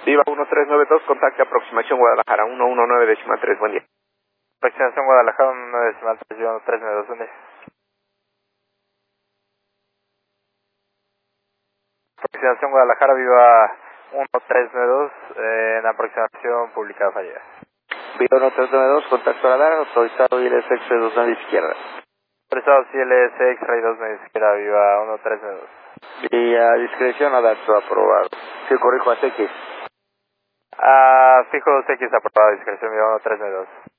Viva 1392, contacte aproximación Guadalajara 119.3, buen día. Aproximación Guadalajara 119.3, Viva 1392, buen día. Aproximación Guadalajara, Viva 1392, en aproximación publicada fallida. Viva 1392, contacto radar, autorizado ILSX 2 media izquierda. Autorizado CLSX, Ray 2 media izquierda, Viva 1392. Y a discreción adapto aprobado. Sí, corrijo a CX. Fijo 2X aprobado, discreción, Viva 1392.